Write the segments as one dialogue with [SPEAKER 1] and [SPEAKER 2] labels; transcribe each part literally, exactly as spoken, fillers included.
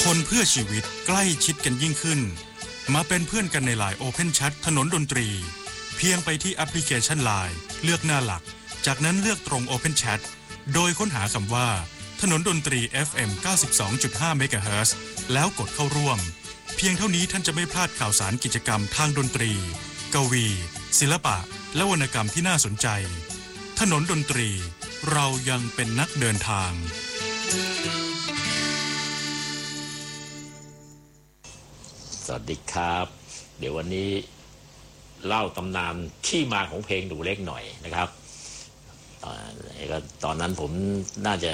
[SPEAKER 1] คนเพื่อชีวิตใกล้ชิดกันยิ่งขึ้นมาเป็นเพื่อนกันในไลน์ Open Chat ถนนดนตรีเพียงไปที่แอปพลิเคชัน ไลน์ เลือกหน้าหลักจากนั้นเลือกตรง Open Chat โดยค้นหาคำว่าถนนดนตรี เอฟ เอ็ม เก้าสิบสองจุดห้า เมกะเฮิรตซ์แล้วกดเข้าร่วมเพียงเท่านี้ท่านจะไม่พลาดข่าวสารกิจกรรมทางดนตรีกวีศิลปะและวรรณกรรมที่น่าสนใจถนนดนตรีเรายังเป็นนักเดินทาง
[SPEAKER 2] สวัสดีครับเดี๋ยววันนี้เล่าตำนานที่มาของเพลงหนูเล็กหน่อยนะครับตอนนั้นผมน่าจะ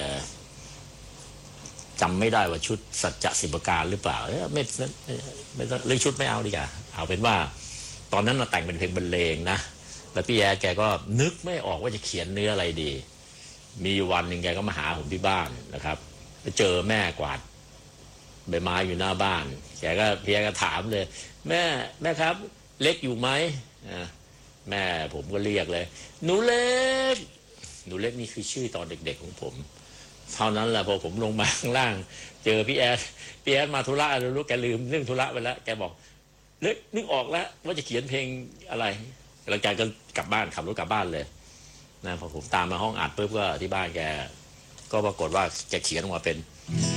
[SPEAKER 2] จำไม่ได้ว่าชุดสัจจะสิบการหรือเปล่าไม่ไม่เรื่องชุดไม่เอาดีกว่าเอาเป็นว่าตอนนั้นเราแต่งเป็นเพลงบรรเลงนะแล้วพี่แอแกก็นึกไม่ออกว่าจะเขียนเนื้ออะไรดีมีวันหนึ่งแกก็มาหาผมที่บ้านนะครับไปเจอแม่กวาดใบไม้อยู่หน้าบ้านแกก็พี่แอก็ถามเลยแม่แม่ครับเล็กอยู่ไหมแม่ผมก็เรียกเลยหนูเล็กหนูเล็กนี่คือชื่อตอนเด็กๆของผมเท่านั้นแหละพอผมลงมาข้างล่างเจอพี่แอดพี่แอดมาธุระอะไรรู้แกลืมเรื่องธุระไปแล้วแกบอกเล็กนึกออกแล้วว่าจะเขียนเพลงอะไรแล้วแกก็กลับบ้านขับรถกลับบ้านเลยนะพอผมตามมาห้องอัดปุ๊บก็ที่บ้านแกก็ปรากฏว่าแกเขียนออกมาเป็น